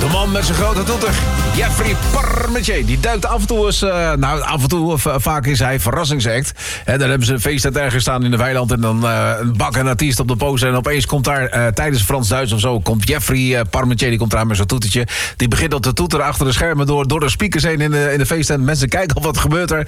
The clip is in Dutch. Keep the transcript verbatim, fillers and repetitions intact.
De man met zijn grote toeter, Jeffrey Parmentier. Die duikt af en toe eens, uh, nou af en toe, of, uh, vaak is hij verrassingsact. En dan hebben ze een feesttent ergens staan in de weiland en dan uh, een bak een artiest op de poster. En opeens komt daar uh, tijdens Frans-Duits of zo, komt Jeffrey uh, Parmentier, die komt daar met zijn toetertje. Die begint op te toeteren achter de schermen door, door de speakers heen in de, in de feesttent. Mensen kijken al wat gebeurt er.